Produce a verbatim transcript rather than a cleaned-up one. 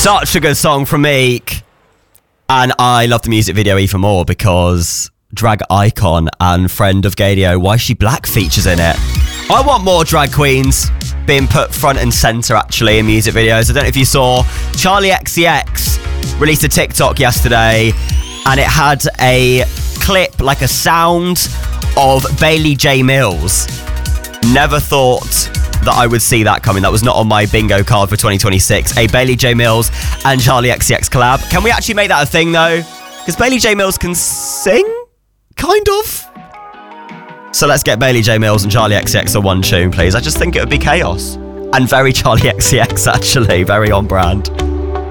Such a good song from Meek. And I love the music video even more because drag icon and friend of Gadio, Why She Black features in it. I want more drag queens being put front and centre actually in music videos. I don't know if you saw, Charlie X C X released a TikTok yesterday and it had a clip, like a sound of Bailey J. Mills. Never thought that I would see that coming. That was not on my bingo card for twenty twenty-six. A Bailey J. Mills and Charlie X C X collab. Can we actually make that a thing though? Because Bailey J. Mills can sing, kind of. So let's get Bailey J. Mills and Charlie X C X on one tune, please. I just think it would be chaos. And very Charlie X C X, actually. Very on brand.